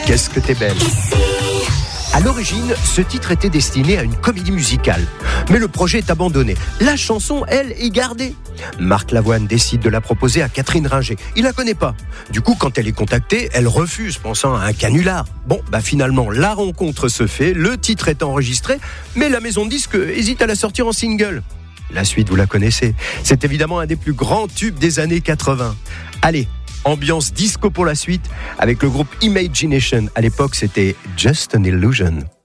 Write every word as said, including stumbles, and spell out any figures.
Qu'est-ce que t'es belle. À l'origine, ce titre était destiné à une comédie musicale. Mais le projet est abandonné. La chanson, elle, est gardée. Marc Lavoine décide de la proposer à Catherine Ringer. Il la connaît pas. Du coup, quand elle est contactée, elle refuse, pensant à un canular. Bon, bah finalement, la rencontre se fait, le titre est enregistré, mais la maison de disques hésite à la sortir en single. La suite, vous la connaissez. C'est évidemment un des plus grands tubes des années quatre-vingts. Allez, ambiance disco pour la suite, avec le groupe Imagination. À l'époque, c'était Just an Illusion.